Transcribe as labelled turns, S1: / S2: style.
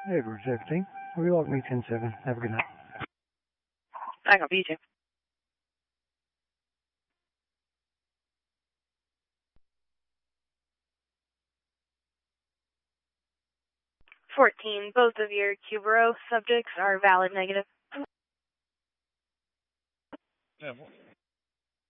S1: Edwards, everything. Relog me 10-7. Have a good night.
S2: I copy you too. 14. Both of your Cubero subjects are valid negative.
S3: Yeah,